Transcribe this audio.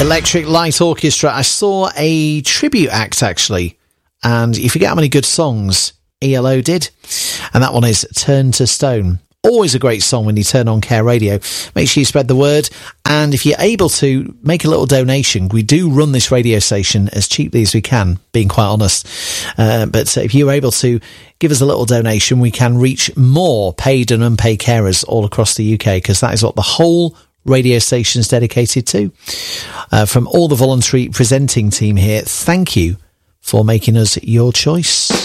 Electric Light Orchestra. I saw a tribute act, actually, and you forget how many good songs ELO did, and that one is Turn to Stone. Always a great song when you turn on Care Radio. Make sure you spread the word, and if you're able to, make a little donation. We do run this radio station as cheaply as we can, being quite honest, but if you're able to give us a little donation, we can reach more paid and unpaid carers all across the UK, because that is what the whole radio station is dedicated to. From all the voluntary presenting team here, thank you for making us your choice.